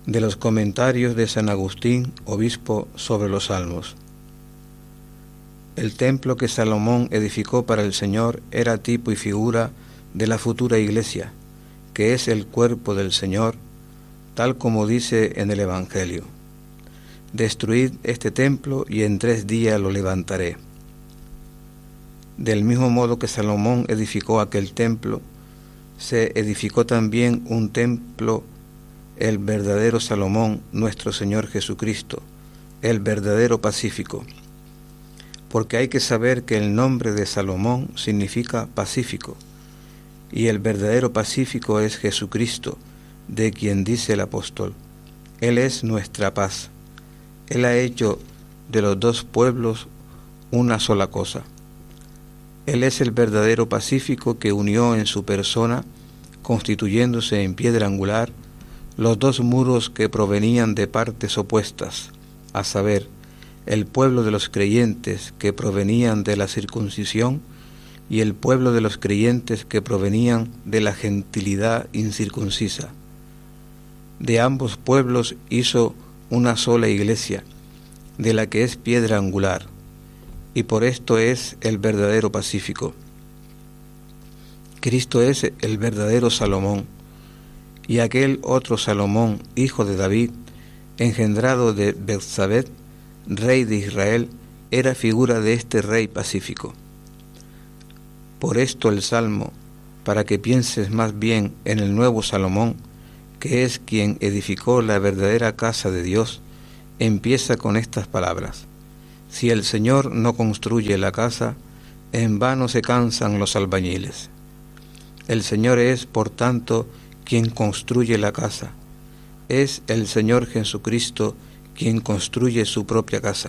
De los comentarios de San Agustín, obispo, sobre los Salmos. El templo que Salomón edificó para el Señor era tipo y figura de la futura iglesia, que es el cuerpo del Señor, tal como dice en el Evangelio: destruid este templo y en 3 días lo levantaré. Del mismo modo que Salomón edificó aquel templo, se edificó también un templo, el verdadero Salomón, nuestro Señor Jesucristo, el verdadero pacífico. Porque hay que saber que el nombre de Salomón significa pacífico, y el verdadero pacífico es Jesucristo, de quien dice el apóstol: Él es nuestra paz. Él ha hecho de los 2 pueblos una sola cosa. Él es el verdadero pacífico que unió en su persona, constituyéndose en piedra angular, los 2 muros que provenían de partes opuestas, a saber, el pueblo de los creyentes que provenían de la circuncisión y el pueblo de los creyentes que provenían de la gentilidad incircuncisa. De ambos pueblos hizo una sola iglesia, de la que es piedra angular, y por esto es el verdadero pacífico. Cristo es el verdadero Salomón, y aquel otro Salomón, hijo de David, engendrado de Betsabé, rey de Israel, era figura de este rey pacífico. Por esto el Salmo, para que pienses más bien en el nuevo Salomón, que es quien edificó la verdadera casa de Dios, empieza con estas palabras: si el Señor no construye la casa, en vano se cansan los albañiles. El Señor es, por tanto, quien construye la casa. Es el Señor Jesucristo quien construye su propia casa.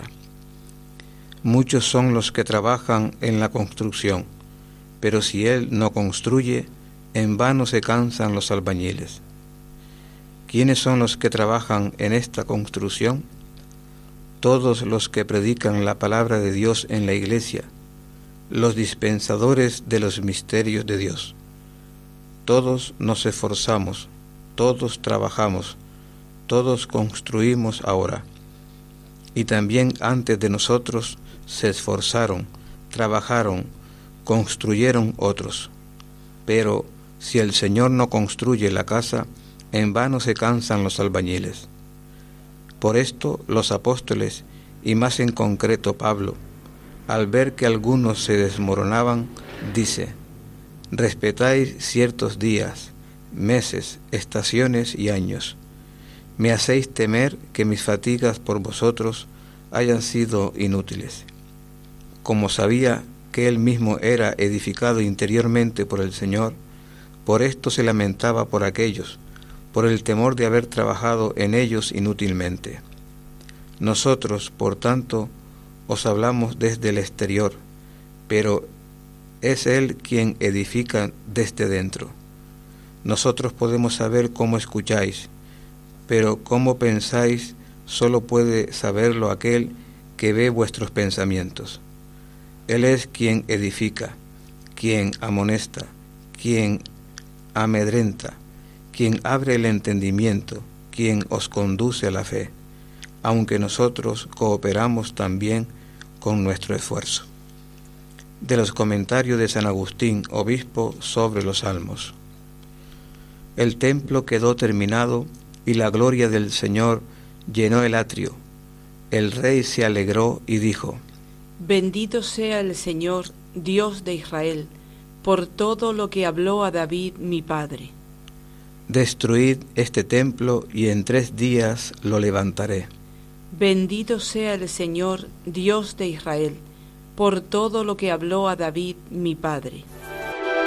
Muchos son los que trabajan en la construcción, pero si Él no construye, en vano se cansan los albañiles. ¿Quiénes son los que trabajan en esta construcción? Todos los que predican la palabra de Dios en la iglesia, los dispensadores de los misterios de Dios. Todos nos esforzamos, todos trabajamos, todos construimos ahora. Y también antes de nosotros se esforzaron, trabajaron, construyeron otros. Pero si el Señor no construye la casa, en vano se cansan los albañiles. Por esto los apóstoles, y más en concreto Pablo, al ver que algunos se desmoronaban, dice: respetáis ciertos días, meses, estaciones y años. Me hacéis temer que mis fatigas por vosotros hayan sido inútiles. Como sabía que él mismo era edificado interiormente por el Señor, por esto se lamentaba por aquellos, por el temor de haber trabajado en ellos inútilmente. Nosotros, por tanto, os hablamos desde el exterior, pero es Él quien edifica desde dentro. Nosotros podemos saber cómo escucháis, pero cómo pensáis solo puede saberlo aquel que ve vuestros pensamientos. Él es quien edifica, quien amonesta, quien amedrenta, quien abre el entendimiento, quien os conduce a la fe, aunque nosotros cooperamos también con nuestro esfuerzo. De los comentarios de San Agustín, obispo, sobre los Salmos. El templo quedó terminado y la gloria del Señor llenó el atrio. El rey se alegró y dijo: bendito sea el Señor, Dios de Israel, por todo lo que habló a David mi padre. Destruid este templo y en 3 días lo levantaré. Bendito sea el Señor, Dios de Israel, por todo lo que habló a David mi padre.